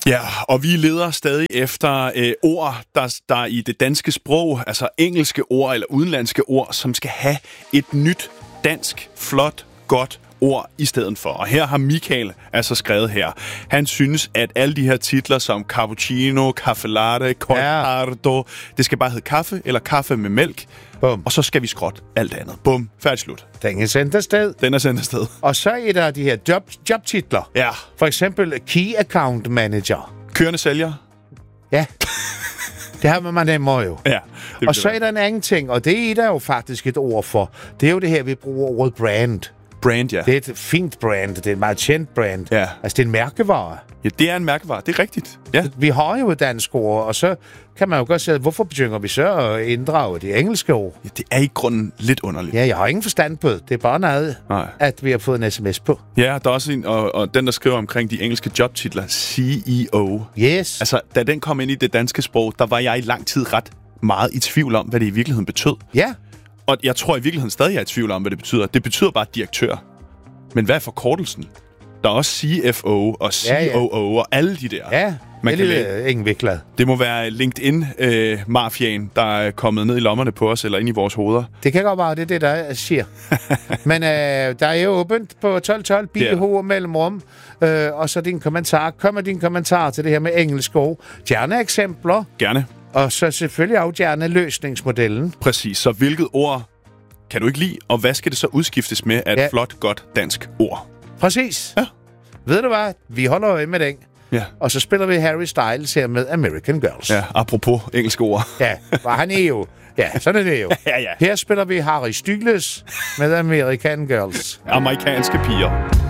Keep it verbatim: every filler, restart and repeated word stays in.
Ja, og vi leder stadig efter øh, ord, der, der i det danske sprog, altså engelske ord eller udenlandske ord, som skal have et nyt dansk, flot, godt ord i stedet for. Og her har Michael altså skrevet her. Han synes, at alle de her titler som cappuccino, caffè latte, cortado, ja. det skal bare hedde kaffe eller kaffe med mælk. Bum. Og så skal vi skrotte alt andet. Bum. Færdig slut. Den er sendt afsted. Den er sendt afsted. Og så er der de her job, jobtitler. Ja. For eksempel Key Account Manager. Kørende sælger. Ja. Det har man nemmere jo. Ja. Og så er der en anden ting, og det er der jo faktisk et ord for. Det er jo det her, vi bruger ordet brand. Brand, ja. Det er et fint brand. Det er et meget kendt brand. Ja. Altså, det er en mærkevare. Ja, det er en mærkevare. Det er rigtigt. Ja. Vi har jo et dansk ord, og så kan man jo godt sige, hvorfor begynder vi så at inddrage de engelske ord? Ja, det er i grunden lidt underligt. Ja, jeg har ingen forstand på det. Det er bare noget, Nej. at vi har fået en sms på. Ja, der er også en, og, og den, der skriver omkring de engelske jobtitler, C E O. Yes. Altså, da den kom ind i det danske sprog, der var jeg i lang tid ret meget i tvivl om, hvad det i virkeligheden betød. Ja. Og jeg tror i virkeligheden stadig, jeg er i tvivl om, hvad det betyder. Det betyder bare direktør. Men hvad er forkortelsen? Der er også C F O og C O O ja, ja. og alle de der. Ja, man det kan er indviklet. Det må være LinkedIn-mafiaen, øh, der er kommet ned i lommerne på os, eller ind i vores hoveder. Det kan godt være, det er det, der siger. Men øh, der er jo åbent på tolv tolv, B H og mellemrum, øh, og så din kommentar. Kom med din kommentar til det her med engelsk ord. Gerne eksempler. Gerne. Og så selvfølgelig også gerne løsningsmodellen. Præcis. Så hvilket ord kan du ikke lide, og hvad skal det så udskiftes med af et ja. flot, godt dansk ord? Præcis. Ja. Ved du hvad? Vi holder øje med den. Ja. Og så spiller vi Harry Styles her med American Girls. Ja, apropos engelske ord. Ja, for han er jo... Ja, sådan er det jo. ja, ja. Her spiller vi Harry Styles med American Girls. Amerikanske piger.